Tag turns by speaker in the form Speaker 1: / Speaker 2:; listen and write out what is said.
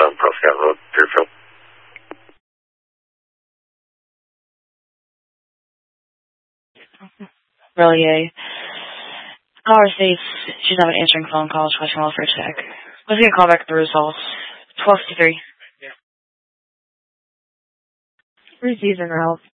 Speaker 1: Prescott Road, Deerfield.
Speaker 2: Relay. Caller states she's not been answering phone calls, requesting welfare check. Let's get a call back at the results. 1253.
Speaker 3: Received en route.